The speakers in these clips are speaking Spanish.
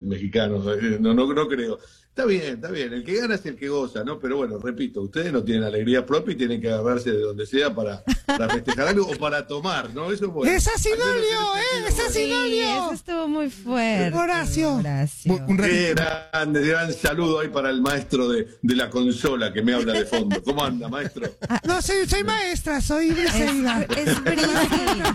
mexicanos, no creo. Está bien, el que gana es el que goza, ¿no? Pero bueno, repito, ustedes no tienen alegría propia y tienen que agarrarse de donde sea para festejar algo o para tomar, ¿no? Eso es bueno. ¡Es Asinolio! ¡Es Asinolio! Eso estuvo muy fuerte. Horacio. Qué gran saludo ahí para el maestro de la consola que me habla de fondo. ¿Cómo anda, maestro? No, soy maestra, soy Briseida. Es Briseida.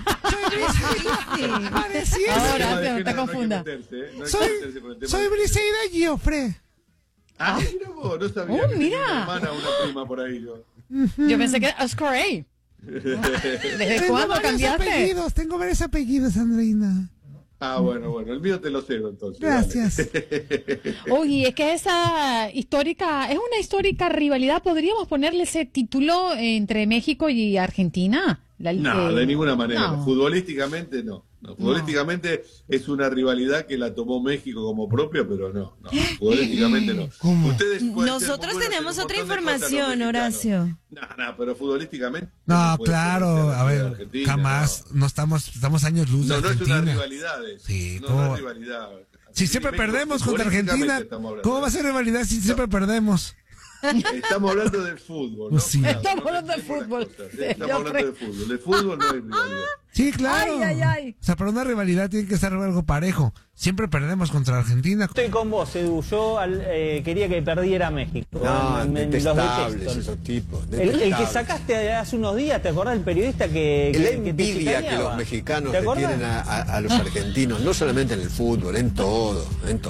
Ahora, no te confunda. Soy Briseida Giofre. Mira vos, no sabía. Mira. Una hermana o una prima por ahí. Yo pensé que Oscar A. ¿Desde cuándo cambiaste? Tengo varios apellidos, Andreina. Bueno, el mío te lo cedo entonces. Gracias. Oye, es que es una histórica rivalidad. ¿Podríamos ponerle ese título entre México y Argentina? No, de ninguna manera. No. Futbolísticamente no. Futbolísticamente es una rivalidad que la tomó México como propia, pero no. Futbolísticamente no. Nosotros tenemos otra información, Horacio. No, pero futbolísticamente. No, claro, a ver, jamás, no estamos años luz de Argentina. No es una rivalidad. Sí, no es una rivalidad. Si siempre perdemos contra Argentina, ¿cómo va a ser rivalidad si siempre perdemos? Estamos hablando del fútbol, ¿no? Sí. Estamos hablando de fútbol. Estamos hablando de fútbol. De fútbol no hay rivalidad. Sí, claro. Ay. O sea, para una rivalidad tiene que ser algo parejo. Siempre perdemos contra Argentina. Estoy con vos, Edu. Yo quería que perdiera México. No, detestables esos tipos. El que sacaste hace unos días, ¿te acordás del periodista que la te envidia que los mexicanos le tienen a los argentinos, no solamente en el fútbol, en todo.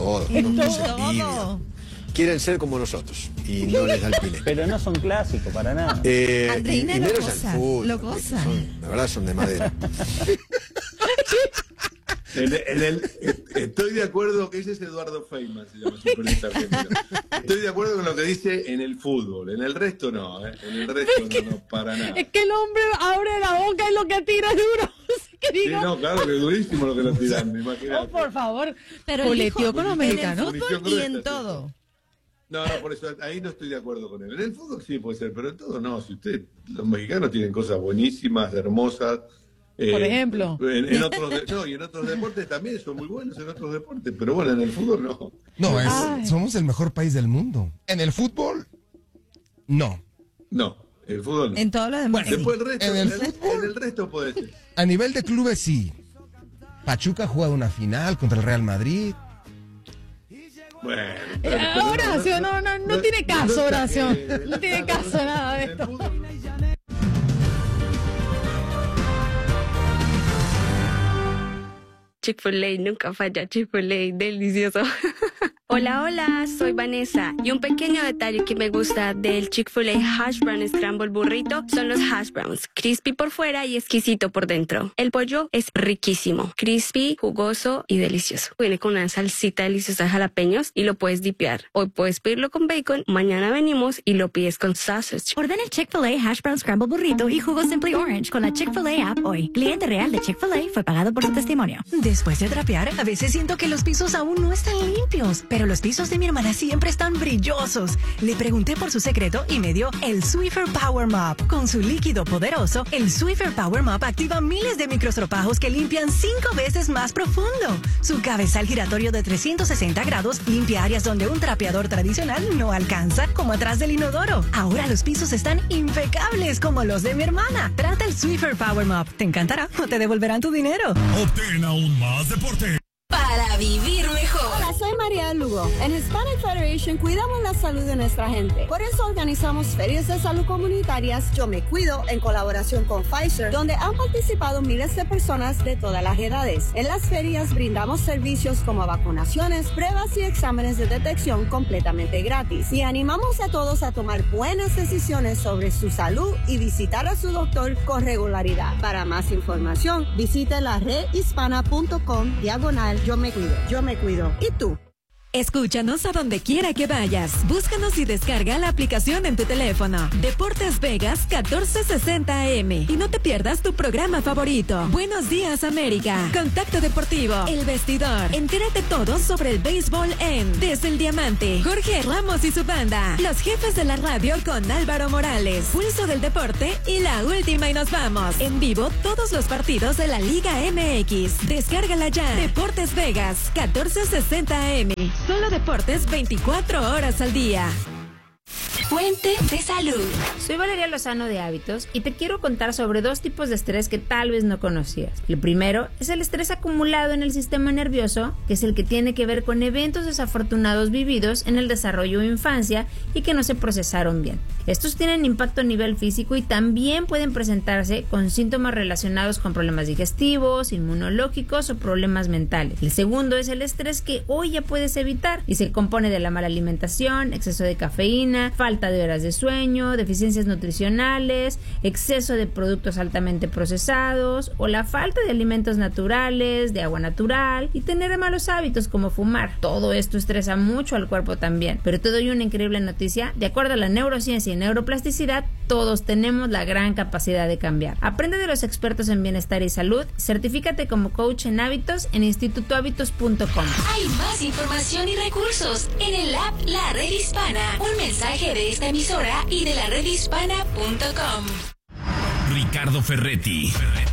Quieren ser como nosotros y no les da el pile. Pero no son clásicos para nada. Andreina lo goza. La verdad son de madera. Estoy de acuerdo que ese es Eduardo Feynman, se llama su periodista argentino. Estoy de acuerdo con lo que dice en el fútbol, en el resto no, en el resto no, para nada. Es que el hombre abre la boca y lo que tira es duro. Sí, no, claro, que es durísimo lo que lo tiran, me imagino. Oh, por favor. Pero Coleteó con los mexicanos. En el fútbol y en todo. No, por eso ahí no estoy de acuerdo con él. En el fútbol sí puede ser, pero en todo no. Si los mexicanos tienen cosas buenísimas, hermosas. Por ejemplo. En otros deportes también son muy buenos en otros deportes, pero bueno, en el fútbol no. No, somos el mejor país del mundo. En el fútbol, no. No, el fútbol no. En todo lo demás. Bueno, después el resto, en el resto puede ser. A nivel de clubes, sí. Pachuca ha jugado una final contra el Real Madrid. Bueno, Horacio, no tiene caso, Horacio. No tiene caso nada de esto. Chick-fil-A, nunca falla, Chick-fil-A, delicioso. Hola, soy Vanessa y un pequeño detalle que me gusta del Chick-fil-A Hash Brown Scramble Burrito son los hash browns, crispy por fuera y exquisito por dentro. El pollo es riquísimo, crispy, jugoso y delicioso. Viene con una salsita deliciosa de jalapeños y lo puedes dipear. Hoy puedes pedirlo con bacon, mañana venimos y lo pides con sausage. Ordena el Chick-fil-A Hash Brown Scramble Burrito y jugo Simply Orange con la Chick-fil-A app hoy. Cliente real de Chick-fil-A fue pagado por su testimonio. Después de trapear, a veces siento que los pisos aún no están limpios, pero los pisos de mi hermana siempre están brillosos. Le pregunté por su secreto y me dio el Swiffer Power Mop. Con su líquido poderoso, el Swiffer Power Mop activa miles de microstropajos que limpian 5 veces más profundo. Su cabezal giratorio de 360 grados limpia áreas donde un trapeador tradicional no alcanza, como atrás del inodoro. Ahora los pisos están impecables como los de mi hermana. Trata el Swiffer Power Mop. Te encantará o te devolverán tu dinero. Obtén aún más deporte. Para vivir mejor. Hola, soy María Lugo. En Hispanic Federation cuidamos la salud de nuestra gente. Por eso organizamos ferias de salud comunitarias Yo Me Cuido en colaboración con Pfizer, donde han participado miles de personas de todas las edades. En las ferias brindamos servicios como vacunaciones, pruebas y exámenes de detección completamente gratis. Y animamos a todos a tomar buenas decisiones sobre su salud y visitar a su doctor con regularidad. Para más información, visite la redhispana.com/Yo Me Cuido. Yo Me Cuido. ¿Y tú? Escúchanos a donde quiera que vayas. Búscanos y descarga la aplicación en tu teléfono. Deportes Vegas 1460 AM. Y no te pierdas tu programa favorito. Buenos días, América. Contacto Deportivo. El Vestidor. Entérate todo sobre el béisbol en Desde el Diamante. Jorge Ramos y su banda. Los jefes de la radio con Álvaro Morales. Pulso del deporte y la última y nos vamos. En vivo todos los partidos de la Liga MX. Descárgala ya. Deportes Vegas 1460 AM. Solo deportes 24 horas al día. Fuente de salud. Soy Valeria Lozano de Hábitos y te quiero contar sobre 2 tipos de estrés que tal vez no conocías. El primero es el estrés acumulado en el sistema nervioso, que es el que tiene que ver con eventos desafortunados vividos en el desarrollo o infancia y que no se procesaron bien. Estos tienen impacto a nivel físico y también pueden presentarse con síntomas relacionados con problemas digestivos, inmunológicos o problemas mentales. El segundo es el estrés que hoy ya puedes evitar y se compone de la mala alimentación, exceso de cafeína, falta de horas de sueño, deficiencias nutricionales, exceso de productos altamente procesados o la falta de alimentos naturales, de agua natural y tener malos hábitos como fumar. Todo esto estresa mucho al cuerpo también. Pero te doy una increíble noticia. De acuerdo a la neurociencia y neuroplasticidad, todos tenemos la gran capacidad de cambiar. Aprende de los expertos en bienestar y salud. Certifícate como coach en hábitos en institutohábitos.com. Hay más información y recursos en el app La Red Hispana. Un mensaje de esta emisora y de la redhispana.com. Ricardo Ferretti.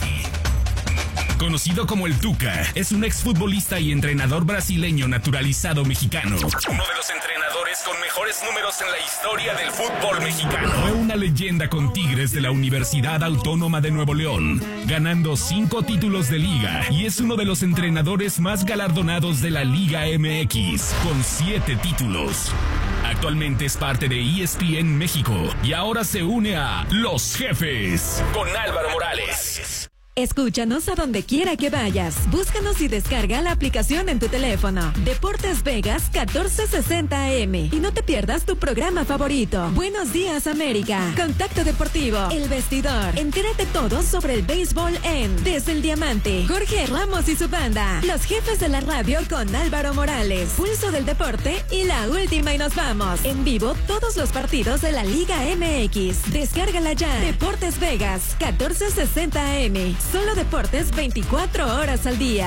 Conocido como el Tuca, es un exfutbolista y entrenador brasileño naturalizado mexicano. Uno de los entrenadores con mejores números en la historia del fútbol mexicano. Fue una leyenda con Tigres de la Universidad Autónoma de Nuevo León, ganando 5 títulos de liga y es uno de los entrenadores más galardonados de la Liga MX, con 7 títulos. Actualmente es parte de ESPN México y ahora se une a Los Jefes con Álvaro Morales. Escúchanos a donde quiera que vayas. Búscanos y descarga la aplicación en tu teléfono. Deportes Vegas 1460 AM. Y no te pierdas tu programa favorito. Buenos días, América. Contacto Deportivo. El Vestidor. Entérate todo sobre el béisbol en Desde el Diamante. Jorge Ramos y su banda. Los jefes de la radio con Álvaro Morales. Pulso del deporte y la última y nos vamos. En vivo todos los partidos de la Liga MX. Descárgala ya. Deportes Vegas 1460 AM. Solo deportes 24 horas al día.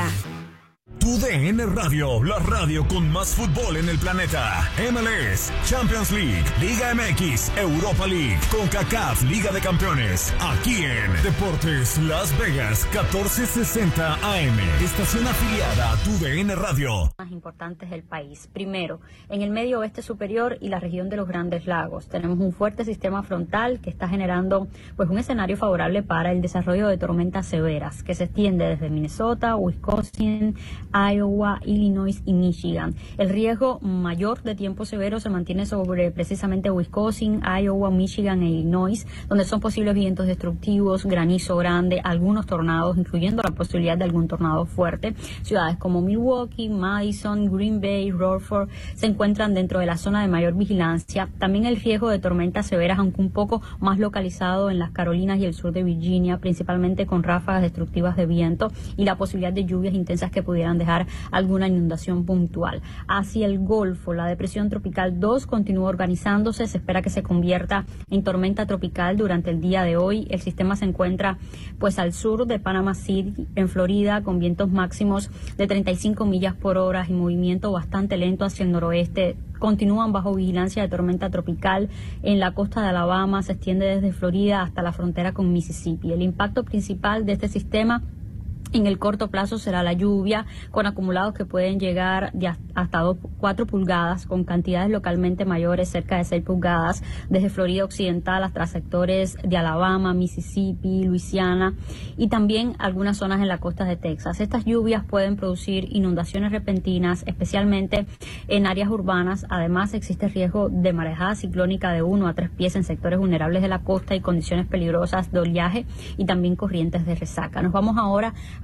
Tu DN Radio, la radio con más fútbol en el planeta. MLS, Champions League, Liga MX, Europa League, CONCACAF, Liga de Campeones. Aquí en Deportes Las Vegas, 1460 AM. Estación afiliada a Tu DN Radio. Más importantes del país. Primero, en el medio oeste superior y la región de los Grandes Lagos. Tenemos un fuerte sistema frontal que está generando pues un escenario favorable para el desarrollo de tormentas severas que se extiende desde Minnesota, Wisconsin, Iowa, Illinois y Michigan. El riesgo mayor de tiempo severo se mantiene sobre precisamente Wisconsin, Iowa, Michigan e Illinois, donde son posibles vientos destructivos, granizo grande, algunos tornados, incluyendo la posibilidad de algún tornado fuerte. Ciudades como Milwaukee, Madison, Green Bay, Rutherford se encuentran dentro de la zona de mayor vigilancia. También el riesgo de tormentas severas, aunque un poco más localizado en las Carolinas y el sur de Virginia, principalmente con ráfagas destructivas de viento y la posibilidad de lluvias intensas que pudieran dejar alguna inundación puntual. Hacia el Golfo, la depresión tropical 2 continúa organizándose, se espera que se convierta en tormenta tropical durante el día de hoy. El sistema se encuentra pues al sur de Panama City, en Florida, con vientos máximos de 35 millas por hora y movimiento bastante lento hacia el noroeste. Continúan bajo vigilancia de tormenta tropical en la costa de Alabama, se extiende desde Florida hasta la frontera con Mississippi. El impacto principal de este sistema en el corto plazo será la lluvia, con acumulados que pueden llegar de hasta 4 pulgadas, con cantidades localmente mayores, cerca de 6 pulgadas, desde Florida Occidental hasta sectores de Alabama, Mississippi, Luisiana y también algunas zonas en la costa de Texas. Estas lluvias pueden producir inundaciones repentinas, especialmente en áreas urbanas. Además, existe riesgo de marejada ciclónica de 1 a 3 pies en sectores vulnerables de la costa y condiciones peligrosas de oleaje y también corrientes de resaca. Nos vamos ahora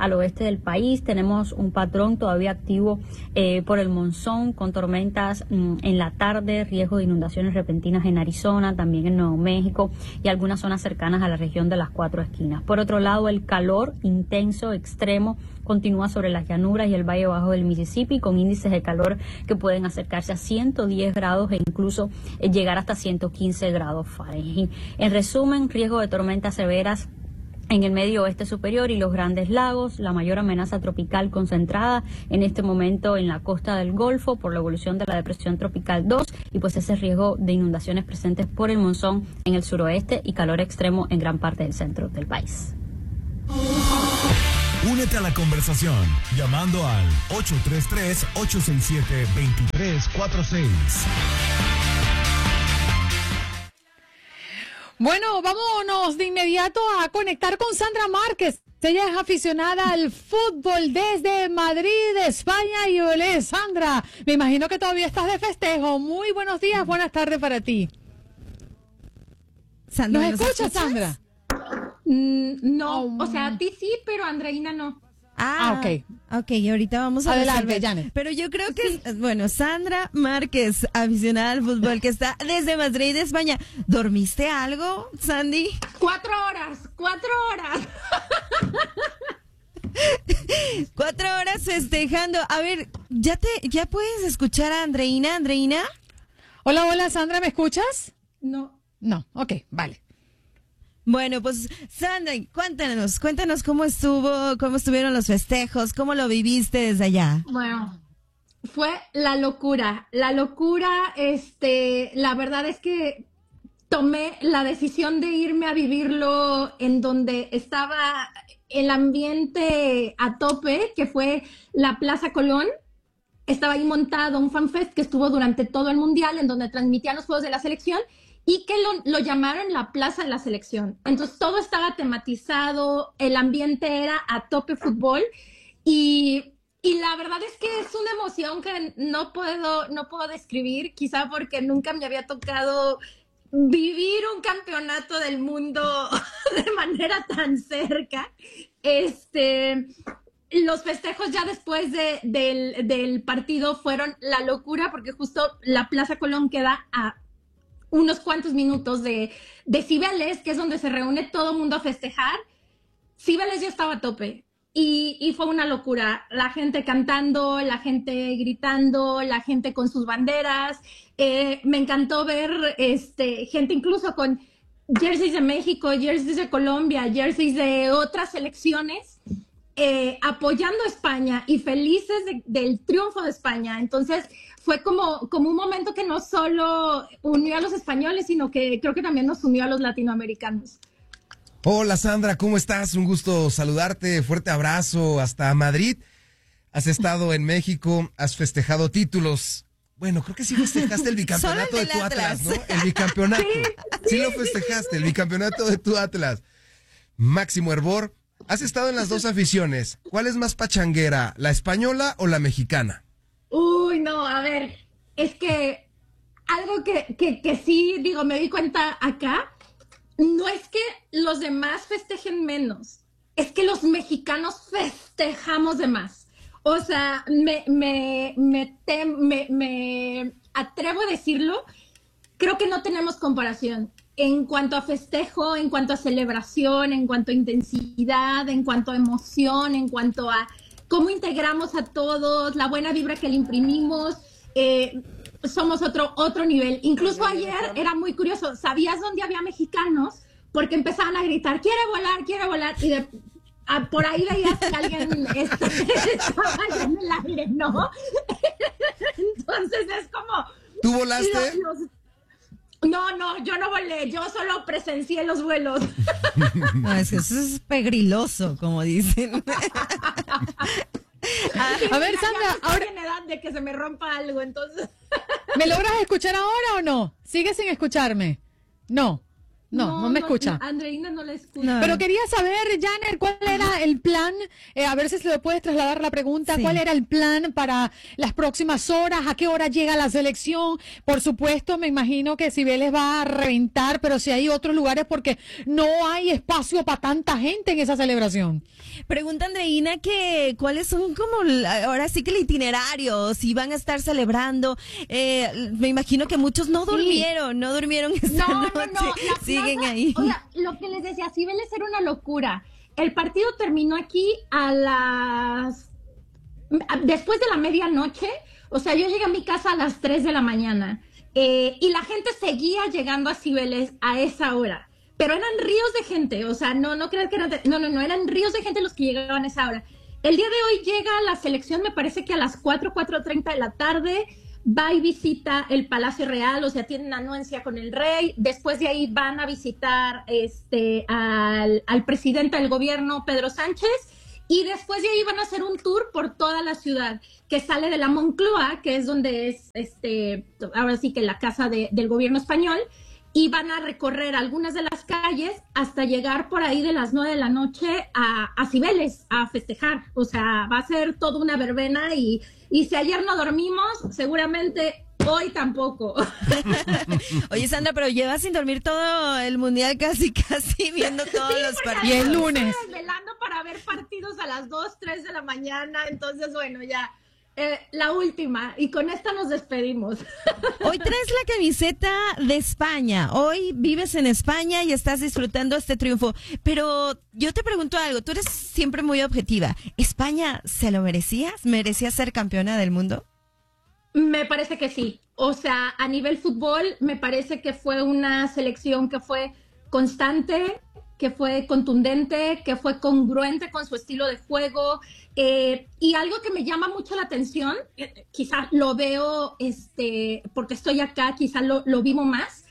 al oeste del país. Tenemos un patrón todavía activo por el monzón, con tormentas en la tarde, riesgo de inundaciones repentinas en Arizona, también en Nuevo México y algunas zonas cercanas a la región de las Cuatro Esquinas. Por otro lado, el calor intenso, extremo, continúa sobre las llanuras y el valle bajo del Mississippi, con índices de calor que pueden acercarse a 110 grados e incluso llegar hasta 115 grados Fahrenheit. En resumen, riesgo de tormentas severas en el medio oeste superior y los Grandes Lagos, la mayor amenaza tropical concentrada en este momento en la costa del Golfo por la evolución de la depresión tropical 2 y pues ese riesgo de inundaciones presentes por el monzón en el suroeste y calor extremo en gran parte del centro del país. Únete a la conversación llamando al 833-867-2346. Bueno, vámonos de inmediato a conectar con Sandra Márquez. Ella es aficionada al fútbol desde Madrid, España. Y olé, Sandra, me imagino que todavía estás de festejo. Muy buenos días, buenas tardes para ti. Sandra, ¿Nos escuchas, Sandra? No, o sea, a ti sí, pero a Andreina no. Ok. Ok, ahorita vamos a adelante, Janet. Pero yo creo que, bueno, Sandra Márquez, aficionada al fútbol, que está desde Madrid, España. ¿Dormiste algo, Sandy? 4 horas. 4 horas festejando. A ver, ¿ya puedes escuchar a Andreina? ¿Andreina? Hola, Sandra, ¿me escuchas? No. No, ok, vale. Bueno, pues Sandra, cuéntanos cómo estuvieron los festejos, cómo lo viviste desde allá. Bueno, fue la locura, la verdad es que tomé la decisión de irme a vivirlo en donde estaba el ambiente a tope, que fue la Plaza Colón. Estaba ahí montado un fanfest que estuvo durante todo el Mundial, en donde transmitían los juegos de la selección, y que lo llamaron la Plaza de la Selección. Entonces todo estaba tematizado, el ambiente era a tope fútbol, y la verdad es que es una emoción que no puedo describir, quizá porque nunca me había tocado vivir un campeonato del mundo de manera tan cerca. Los festejos ya después del partido fueron la locura, porque justo la Plaza Colón queda a unos cuantos minutos de Cibeles, que es donde se reúne todo el mundo a festejar. Cibeles ya estaba a tope y fue una locura. La gente cantando, la gente gritando, la gente con sus banderas. Me encantó ver gente incluso con jerseys de México, jerseys de Colombia, jerseys de otras selecciones, apoyando a España y felices del triunfo de España. Entonces fue como un momento que no solo unió a los españoles, sino que creo que también nos unió a los latinoamericanos. Hola Sandra, ¿cómo estás? Un gusto saludarte, fuerte abrazo hasta Madrid. Has estado en México, has festejado títulos. Bueno, creo que sí festejaste el bicampeonato de tu Atlas, ¿no? El bicampeonato. Sí lo festejaste, el bicampeonato de tu Atlas. Máximo hervor. Has estado en las dos aficiones. ¿Cuál es más pachanguera, la española o la mexicana? Uy, no, a ver, es que algo que sí, digo, me di cuenta acá, no es que los demás festejen menos, es que los mexicanos festejamos de más. O sea, me atrevo a decirlo, creo que no tenemos comparación en cuanto a festejo, en cuanto a celebración, en cuanto a intensidad, en cuanto a emoción, en cuanto a cómo integramos a todos, la buena vibra que le imprimimos. Somos otro nivel. Incluso ayer era muy curioso, ¿sabías dónde había mexicanos? Porque empezaban a gritar, quiere volar, y por ahí veías que alguien estaba en el aire, ¿no? Entonces es como... ¿Tú volaste? No, yo no volé, yo solo presencié los vuelos. No, es que eso es pegriloso, como dicen. A ver, Sandra, ahora en edad de que se me rompa algo, entonces... ¿Me logras escuchar ahora o no? ¿Sigues sin escucharme? No. No me escucha. Andreina no la escucha. Pero quería saber, Janet, ¿cuál era el plan? A ver si se le puedes trasladar la pregunta. Sí. ¿Cuál era el plan para las próximas horas? ¿A qué hora llega la selección? Por supuesto, me imagino que Cibeles va a reventar, pero si hay otros lugares porque no hay espacio para tanta gente en esa celebración. Pregunta Andreina que cuáles son como ahora sí que el itinerario, si van a estar celebrando. Me imagino que muchos no durmieron esta noche. Siguen ahí. O sea, lo que les decía, Cibeles era una locura. El partido terminó aquí después de la medianoche. O sea, yo llegué a mi casa a las 3 de la mañana. Y la gente seguía llegando a Cibeles a esa hora. Pero eran ríos de gente, o sea, no creas que eran... No, eran ríos de gente los que llegaban a esa hora. El día de hoy llega la selección, me parece que a las 4:30 de la tarde, va y visita el Palacio Real, o sea, tienen anuencia con el rey. Después de ahí van a visitar al presidente del gobierno, Pedro Sánchez, y después de ahí van a hacer un tour por toda la ciudad, que sale de la Moncloa, que es donde es, ahora sí que la casa del gobierno español, y van a recorrer algunas de las calles hasta llegar por ahí de las 9 de la noche a Cibeles, a festejar. O sea, va a ser toda una verbena y si ayer no dormimos, seguramente hoy tampoco. Oye, Sandra, pero llevas sin dormir todo el mundial casi viendo todos los partidos. Y el lunes. Estoy desvelando para ver partidos a las 2, 3 de la mañana, entonces bueno, ya... la última, y con esta nos despedimos. Hoy traes la camiseta de España, hoy vives en España y estás disfrutando este triunfo, pero yo te pregunto algo, tú eres siempre muy objetiva, ¿España se lo merecía? ¿Merecía ser campeona del mundo? Me parece que sí, o sea, a nivel fútbol me parece que fue una selección que fue constante, que fue contundente, que fue congruente con su estilo de juego, y algo que me llama mucho la atención, quizá lo veo, porque estoy acá, quizá lo vivo más,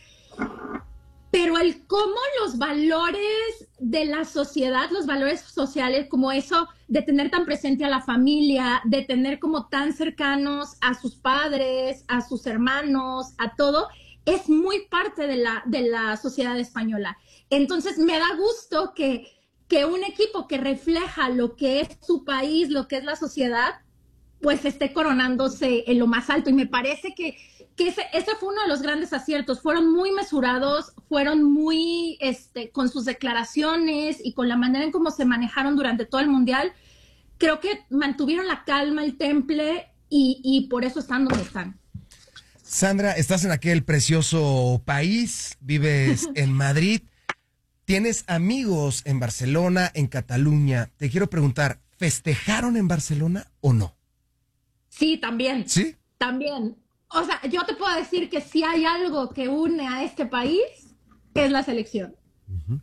pero el cómo los valores de la sociedad, los valores sociales, como eso de tener tan presente a la familia, de tener como tan cercanos a sus padres, a sus hermanos, a todo, es muy parte de la sociedad española. Entonces me da gusto que un equipo que refleja lo que es su país, lo que es la sociedad, pues esté coronándose en lo más alto. Y me parece que ese fue uno de los grandes aciertos. Fueron muy mesurados, fueron muy con sus declaraciones y con la manera en cómo se manejaron durante todo el Mundial. Creo que mantuvieron la calma, el temple, y por eso están donde están. Sandra, estás en aquel precioso país, vives en Madrid. Tienes amigos en Barcelona, en Cataluña. Te quiero preguntar, ¿festejaron en Barcelona o no? Sí, también. ¿Sí? También. O sea, yo te puedo decir que si hay algo que une a este país, es la selección. Uh-huh.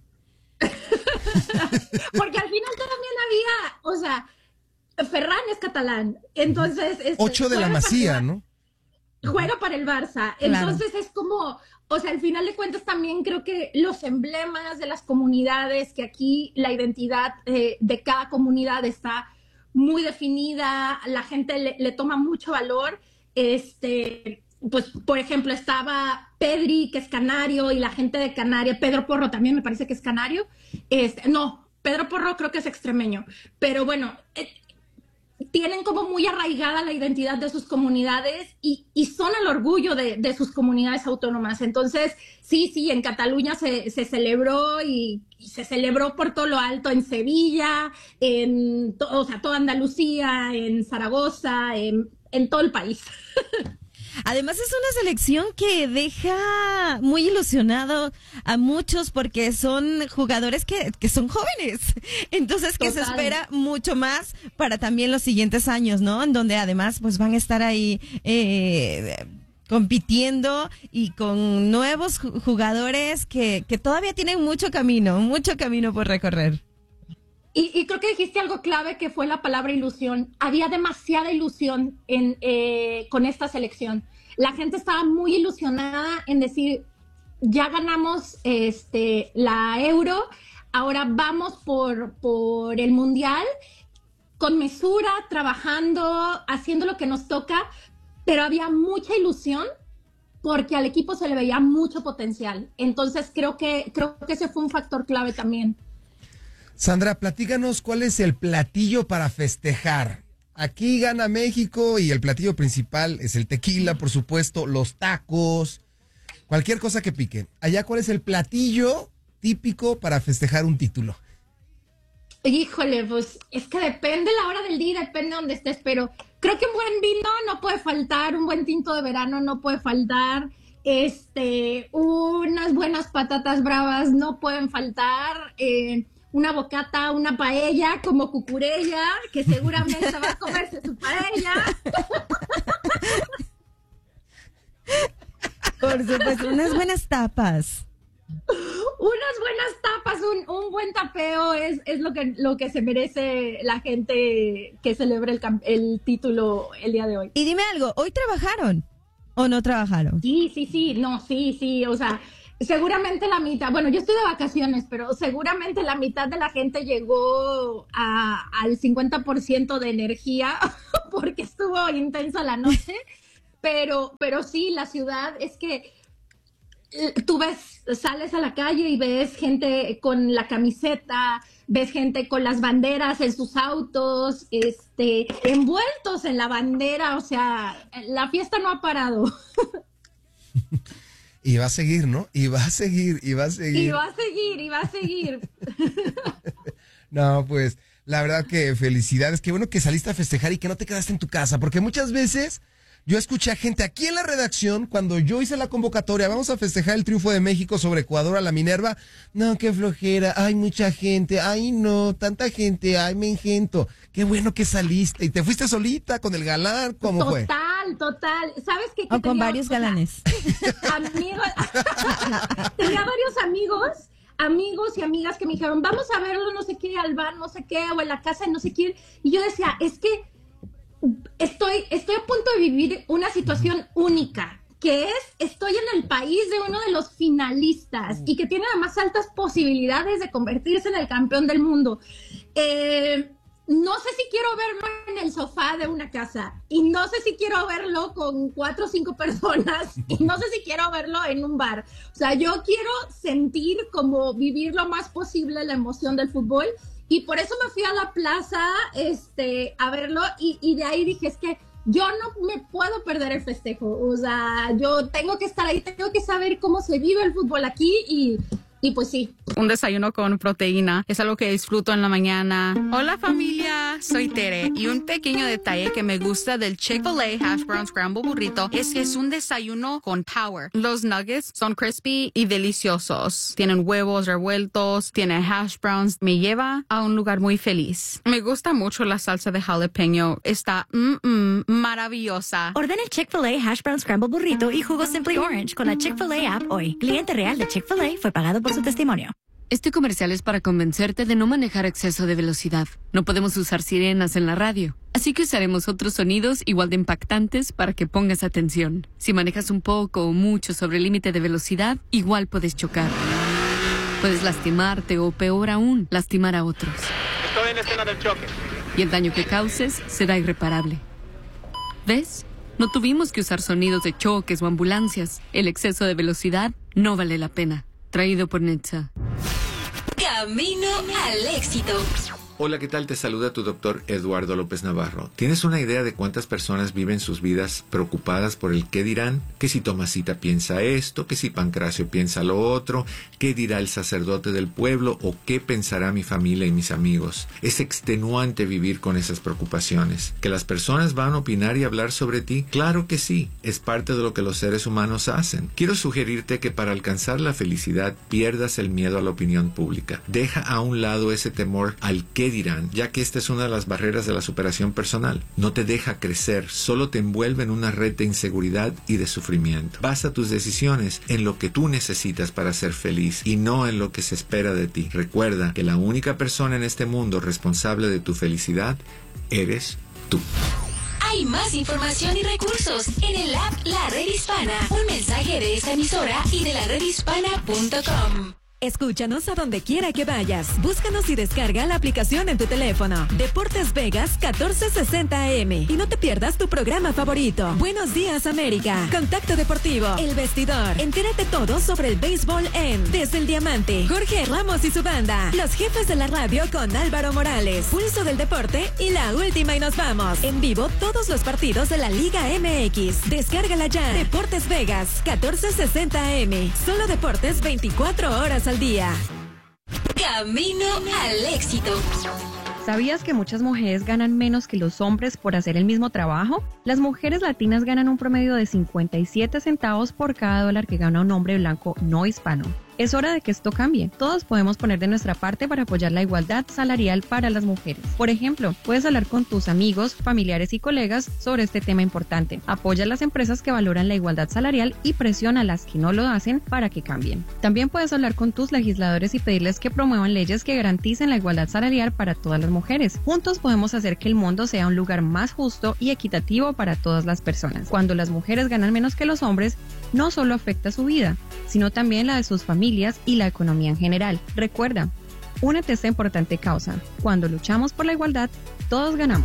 Porque al final también había, o sea, Ferran es catalán. Entonces... 8 de la Masía, ¿no? Juega para el Barça. Entonces es como... O sea, al final de cuentas también creo que los emblemas de las comunidades, que aquí la identidad de cada comunidad está muy definida, la gente le toma mucho valor. Pues, por ejemplo, estaba Pedri, que es canario, y la gente de Canarias, Pedro Porro también me parece que es canario. No, Pedro Porro creo que es extremeño. Pero bueno... tienen como muy arraigada la identidad de sus comunidades y son el orgullo de sus comunidades autónomas. Entonces, sí, en Cataluña se celebró y se celebró por todo lo alto, en Sevilla, o sea, toda Andalucía, en Zaragoza, en todo el país. Además es una selección que deja muy ilusionado a muchos porque son jugadores que son jóvenes. Entonces que se espera mucho más para también los siguientes años, ¿no? En donde además pues van a estar ahí compitiendo y con nuevos jugadores que todavía tienen mucho camino por recorrer. Y creo que dijiste algo clave que fue la palabra ilusión. Había demasiada ilusión con esta selección. La gente estaba muy ilusionada en decir, ya ganamos la Euro, ahora vamos por el Mundial, con mesura, trabajando, haciendo lo que nos toca, pero había mucha ilusión porque al equipo se le veía mucho potencial. Entonces creo que ese fue un factor clave también. Sandra, platícanos cuál es el platillo para festejar. Aquí gana México y el platillo principal es el tequila, por supuesto, los tacos, cualquier cosa que pique. Allá, ¿cuál es el platillo típico para festejar un título? Híjole, pues es que depende la hora del día, depende de donde estés, pero creo que un buen vino no puede faltar, un buen tinto de verano no puede faltar, unas buenas patatas bravas no pueden faltar, una bocata, una paella como Cucurella, que seguramente va a comerse su paella. Por supuesto, unas buenas tapas. Unas buenas tapas, un buen tapeo es lo que se merece la gente que celebre el título el día de hoy. Y dime algo, ¿hoy trabajaron o no trabajaron? Sí, o sea, seguramente la mitad, bueno, yo estoy de vacaciones, pero seguramente la mitad de la gente llegó al 50% de energía porque estuvo intensa la noche, pero sí, la ciudad es que tú sales a la calle y ves gente con la camiseta, ves gente con las banderas en sus autos, envueltos en la bandera, o sea, la fiesta no ha parado. Y va a seguir, ¿no? Y va a seguir. No, pues, la verdad que felicidades. Qué bueno que saliste a festejar y que no te quedaste en tu casa, porque muchas veces yo escuché a gente aquí en la redacción, cuando yo hice la convocatoria, vamos a festejar el triunfo de México sobre Ecuador a la Minerva. No, qué flojera, hay mucha gente, ay no, tanta gente, ay me engento. Qué bueno que saliste y te fuiste solita con el galán, ¿cómo fue? Total, ¿sabes qué? O con varios galanes. Amigos, tenía varios amigos y amigas que me dijeron, vamos a verlo, no sé qué, al bar, no sé qué, o en la casa de no sé quién. Y yo decía, es que estoy a punto de vivir una situación única, que estoy en el país de uno de los finalistas y que tiene además altas posibilidades de convertirse en el campeón del mundo. No sé si quiero verlo en el sofá de una casa y no sé si quiero verlo con 4 o 5 personas y no sé si quiero verlo en un bar. O sea, yo quiero sentir como vivir lo más posible la emoción del fútbol. Y por eso me fui a la plaza a verlo y de ahí dije, es que yo no me puedo perder el festejo. O sea, yo tengo que estar ahí, tengo que saber cómo se vive el fútbol aquí y pues sí. Un desayuno con proteína es algo que disfruto en la mañana. Hola familia, soy Tere y un pequeño detalle que me gusta del Chick-fil-A Hash Brown Scramble Burrito es que es un desayuno con power. Los nuggets son crispy y deliciosos. Tienen huevos revueltos, tienen hash browns. Me lleva a un lugar muy feliz. Me gusta mucho la salsa de jalapeño. Está maravillosa. Ordena el Chick-fil-A Hash Brown Scramble Burrito y jugo Simply Orange con la Chick-fil-A app hoy. Cliente real de Chick-fil-A fue pagado por su testimonio. Este comercial es para convencerte de no manejar a exceso de velocidad. No podemos usar sirenas en la radio, así que usaremos otros sonidos igual de impactantes para que pongas atención. Si manejas un poco o mucho sobre el límite de velocidad, igual puedes chocar. Puedes lastimarte o, peor aún, lastimar a otros. Estoy en la escena del choque. Y el daño que causes será irreparable. ¿Ves? No tuvimos que usar sonidos de choques o ambulancias. El exceso de velocidad no vale la pena. Traído por Netza. Camino al éxito. Hola, ¿qué tal? Te saluda tu doctor Eduardo López Navarro. ¿Tienes una idea de cuántas personas viven sus vidas preocupadas por el qué dirán? Que si Tomasita piensa esto, que si Pancracio piensa lo otro, qué dirá el sacerdote del pueblo o qué pensará mi familia y mis amigos. Es extenuante vivir con esas preocupaciones. ¿Que las personas van a opinar y hablar sobre ti? Claro que sí, es parte de lo que los seres humanos hacen. Quiero sugerirte que para alcanzar la felicidad pierdas el miedo a la opinión pública. Deja a un lado ese temor al qué dirán, ya que esta es una de las barreras de la superación personal. No te deja crecer, solo te envuelve en una red de inseguridad y de sufrimiento. Basa tus decisiones en lo que tú necesitas para ser feliz y no en lo que se espera de ti. Recuerda que la única persona en este mundo responsable de tu felicidad eres tú. Hay más información y recursos en el app La Red Hispana. Un mensaje de esta emisora y de laredhispana.com. Escúchanos a donde quiera que vayas. Búscanos y descarga la aplicación en tu teléfono. Deportes Vegas 1460 AM. Y no te pierdas tu programa favorito. Buenos días, América. Contacto Deportivo. El Vestidor. Entérate todo sobre el béisbol Desde el Diamante. Jorge Ramos y su banda. Los jefes de la radio con Álvaro Morales. Pulso del Deporte y la última y nos vamos. En vivo todos los partidos de la Liga MX. Descárgala ya. Deportes Vegas 1460 AM. Solo deportes 24 horas al día. Camino al éxito. ¿Sabías que muchas mujeres ganan menos que los hombres por hacer el mismo trabajo? Las mujeres latinas ganan un promedio de 57 centavos por cada dólar que gana un hombre blanco no hispano. Es hora de que esto cambie. Todos podemos poner de nuestra parte para apoyar la igualdad salarial para las mujeres. Por ejemplo, puedes hablar con tus amigos, familiares y colegas sobre este tema importante. Apoya a las empresas que valoran la igualdad salarial y presiona a las que no lo hacen para que cambien. También puedes hablar con tus legisladores y pedirles que promuevan leyes que garanticen la igualdad salarial para todas las mujeres. Juntos podemos hacer que el mundo sea un lugar más justo y equitativo para todas las personas. Cuando las mujeres ganan menos que los hombres, no solo afecta su vida, sino también la de sus familias y la economía en general. Recuerda, únete a esta importante causa. Cuando luchamos por la igualdad, todos ganamos.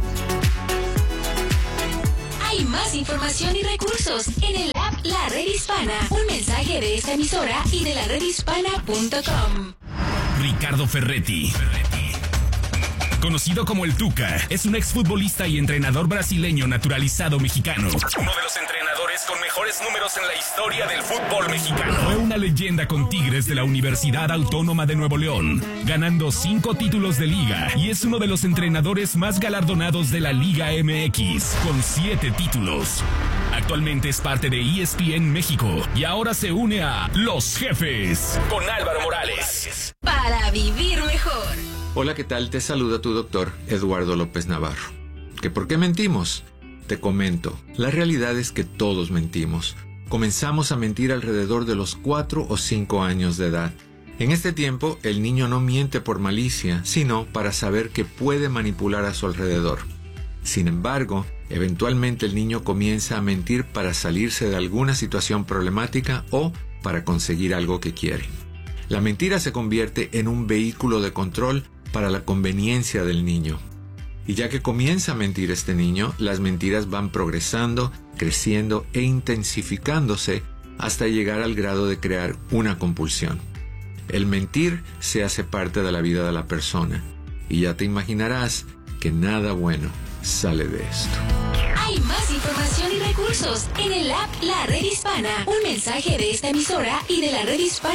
Hay más información y recursos en el app La Red Hispana. Un mensaje de esta emisora y de la redhispana.com. Ricardo Ferretti. Conocido como el Tuca, es un exfutbolista y entrenador brasileño naturalizado mexicano. Uno de los entrenadores con mejores números en la historia del fútbol mexicano. Fue una leyenda con Tigres de la Universidad Autónoma de Nuevo León, ganando 5 títulos de liga, y es uno de los entrenadores más galardonados de la Liga MX, con 7 títulos. Actualmente es parte de ESPN México y ahora se une a Los Jefes con Álvaro Morales. Para vivir mejor. Hola, ¿qué tal? Te saluda tu doctor Eduardo López Navarro. ¿Que por qué mentimos? Te comento, la realidad es que todos mentimos. Comenzamos a mentir alrededor de los 4 o 5 años de edad. En este tiempo, el niño no miente por malicia, sino para saber que puede manipular a su alrededor. Sin embargo, eventualmente el niño comienza a mentir para salirse de alguna situación problemática o para conseguir algo que quiere. La mentira se convierte en un vehículo de control para la conveniencia del niño. Y ya que comienza a mentir este niño, las mentiras van progresando, creciendo e intensificándose hasta llegar al grado de crear una compulsión. El mentir se hace parte de la vida de la persona, y ya te imaginarás que nada bueno sale de esto. Hay más información y recursos en el app La Red Hispana. Un mensaje de esta emisora y de la Red Hispana.